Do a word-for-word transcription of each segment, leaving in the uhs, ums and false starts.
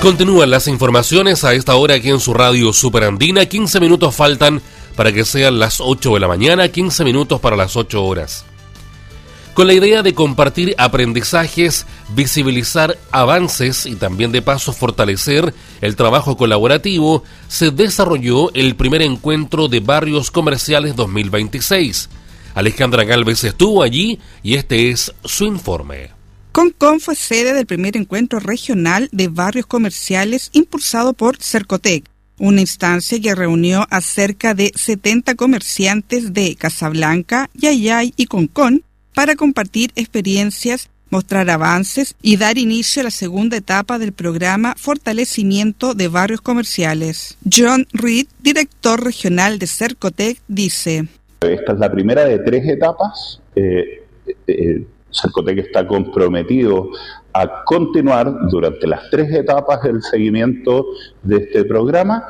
Continúan las informaciones a esta hora aquí en su radio Superandina. quince minutos faltan para que sean las ocho de la mañana, quince minutos para las ocho horas. Con la idea de compartir aprendizajes, visibilizar avances y también de paso fortalecer el trabajo colaborativo, se desarrolló el primer encuentro de Barrios Comerciales dos mil veintiséis. Alejandra Gálvez estuvo allí y este es su informe. Concon fue sede del primer encuentro regional de barrios comerciales impulsado por Cercotec, una instancia que reunió a cerca de setenta comerciantes de Casablanca, Yayay y Concon para compartir experiencias, mostrar avances y dar inicio a la segunda etapa del programa Fortalecimiento de Barrios Comerciales. John Reed, director regional de Cercotec, dice: Esta es la primera de tres etapas. Eh, eh, Cercotec está comprometido a continuar durante las tres etapas del seguimiento de este programa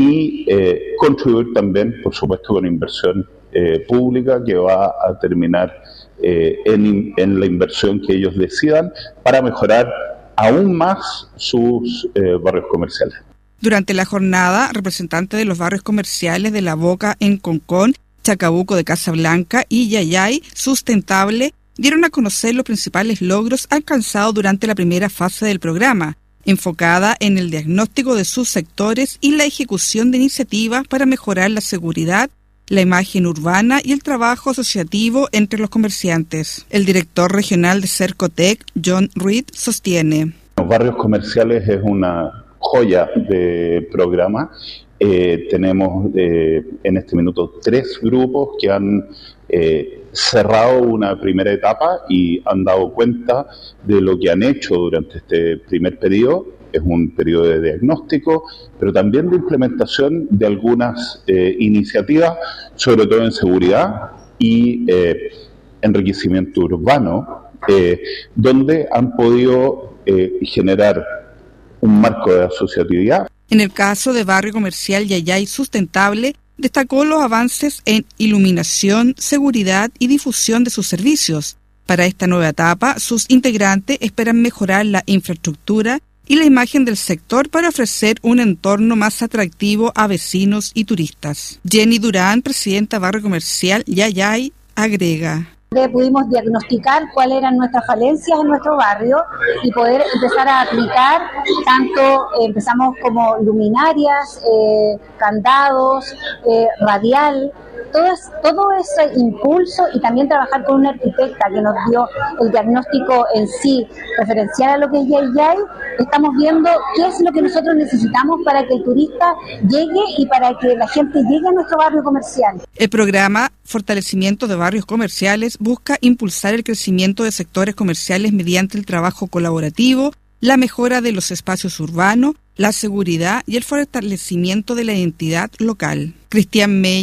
y eh, contribuir también, por supuesto, con inversión eh, pública que va a terminar eh, en, en la inversión que ellos decidan para mejorar aún más sus eh, barrios comerciales. Durante la jornada, representantes de los barrios comerciales de La Boca en Concón, Chacabuco de Casablanca y Yayay Sustentable dieron a conocer los principales logros alcanzados durante la primera fase del programa, enfocada en el diagnóstico de sus sectores y la ejecución de iniciativas para mejorar la seguridad, la imagen urbana y el trabajo asociativo entre los comerciantes. El director regional de Cercotec, John Reed, sostiene: Los barrios comerciales es una joya de programa. Eh, tenemos eh, en este minuto tres grupos que han eh, cerrado una primera etapa y han dado cuenta de lo que han hecho durante este primer periodo. Es un periodo de diagnóstico, pero también de implementación de algunas eh, iniciativas, sobre todo en seguridad y eh, enriquecimiento urbano, eh, donde han podido eh, generar un marco de asociatividad. En el caso de Barrio Comercial Yayay Sustentable, destacó los avances en iluminación, seguridad y difusión de sus servicios. Para esta nueva etapa, sus integrantes esperan mejorar la infraestructura y la imagen del sector para ofrecer un entorno más atractivo a vecinos y turistas. Jenny Durán, presidenta Barrio Comercial Yayay, agrega: Pudimos diagnosticar cuáles eran nuestras falencias en nuestro barrio y poder empezar a aplicar, tanto eh, empezamos como luminarias, eh, candados, eh, radial, todo, es, todo ese impulso, y también trabajar con una arquitecta que nos dio el diagnóstico en sí, referencial a lo que es Yayay. Estamos viendo qué es lo que nosotros necesitamos para que el turista llegue y para que la gente llegue a nuestro barrio comercial. El programa Fortalecimiento de Barrios Comerciales busca impulsar el crecimiento de sectores comerciales mediante el trabajo colaborativo, la mejora de los espacios urbanos, la seguridad y el fortalecimiento de la identidad local. Cristian Meyer,